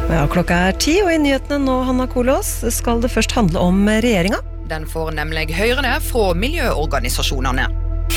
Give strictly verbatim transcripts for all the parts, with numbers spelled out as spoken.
Ja, klokka er ti, og I nyhetene nå, Hanna Kolås, skal det først handle om regjeringa. Den får nemlig høyrene fra miljøorganisasjonene.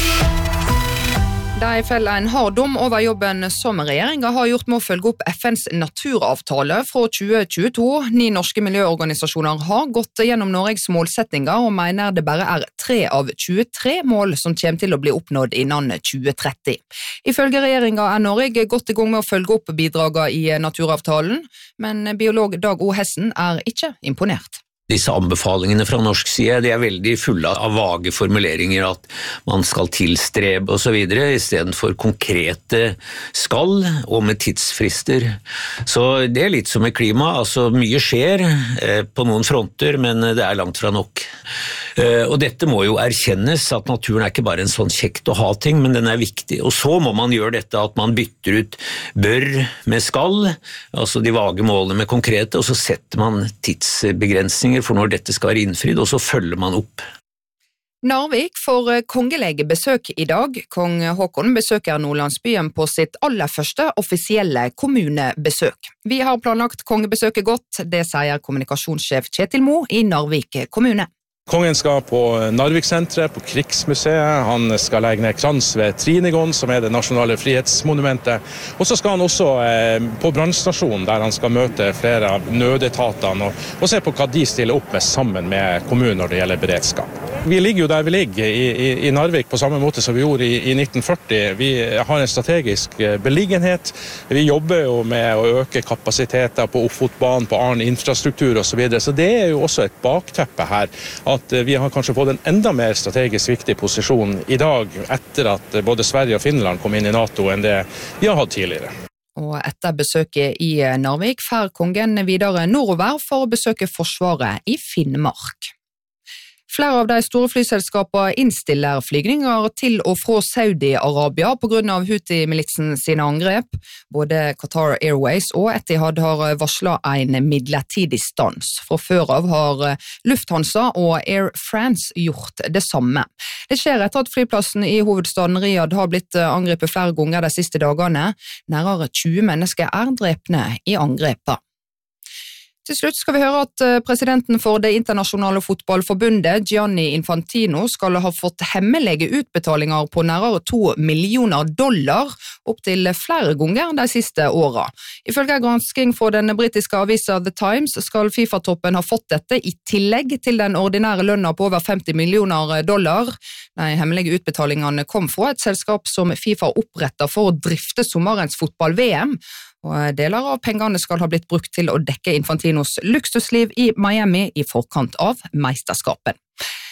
De feller en hard dom over jobben som regjeringen har gjort med å følge opp F N's naturavtale fra tjue tjueto. Ni norske miljøorganisasjoner har gått gjennom Norges målsettinger og mener det bare er tre av tjuetre mål som kommer til å bli oppnådd innen tjue tretti. Ifølge regjeringen er Norge godt I gang med å følge opp bidragene I naturavtalen, men biolog Dag O. Hessen er ikke imponert. Disse anbefalingene fra norsk side, de er veldig fulle av vage formuleringer at man skal tilstrebe og så videre, I stedet for konkrete skal og med tidsfrister. Så det er litt som med klima, altså mye skjer eh, på noen fronter, men det er langt fra nok. Eh, og dette må jo erkjennes at naturen er ikke bare en sånn kjekt å ha ting, men den er viktig. Og så må man gjøre dette at man bytter ut bør med skal, altså de vage målene med konkrete, og så setter man tidsbegrensninger for når dette skal være innfridd, og så følger man opp. Narvik får kongelegebesøk I dag. Kong Håkon besøker Nordlandsbyen på sitt aller første offisielle kommunebesøk. Vi har planlagt kongebesøket godt, det sier kommunikasjonssjef Kjetil Mo I Narvik kommune. Kongen skal på Narvik-sentret, på Krigsmuseet, han skal legge ned krans ved Trinegården, som er det nasjonale frihetsmonumentet, og så skal han også eh, på brannstasjonen, der han skal møte flere av nødetatene, og, og se på hva de stiller opp med sammen med kommunen når det gjelder beredskap. Vi ligger jo der vi ligger I, I, I Narvik på samme måte som vi gjorde I, I nitten førti. Vi har en strategisk beliggenhet, vi jobber jo med å øke kapasiteter på Ofotbanen, på annen infrastruktur og så videre, så det er jo også et bakteppe her, at vi har kanskje fått en enda mer strategisk viktig posisjon I dag etter at både Sverige og Finland kom inn I NATO enn det vi har hatt tidligere. Og etter besøket I Narvik fer kongen videre nordover for å besøke forsvaret I Finnmark. Flere av de store flyselskapene innstiller flygninger til og fra Saudi-Arabia på grunn av Houthi-militsen sine angrep. Både Qatar Airways og Etihad har varslet en midlertidig stans. Fra før av har Lufthansa og Air France gjort det samme. Det skjer etter at flyplassen I hovedstaden Riyadh har blitt angrepet flere ganger de siste dagene. Nærmere tjue mennesker er drepne I angrepet. Til slutt skal vi høre at presidenten for det internasjonale fotballforbundet, Gianni Infantino, skal ha fått hemmelige utbetalinger på nærmere to millioner dollar opp til flere ganger de siste årene. Ifølge en gransking fra den britiske avisa The Times skal FIFA-toppen ha fått dette I tillegg til den ordinære lønna på over femti millioner dollar. De hemmelige utbetalingene kom fra et selskap som FIFA opprettet for å drifte sommerens fotball-V M, og deler av pengene skal ha blitt brukt til å dekke Infantinos luksusliv I Miami I forkant av meisterskapen.